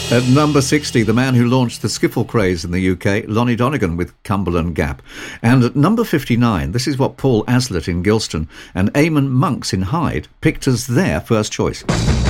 At number 60, the man who launched the skiffle craze in the UK, Lonnie Donegan with Cumberland Gap. And at number 59, this is what Paul Aslett in Gilston and Eamon Monks in Hyde picked as their first choice.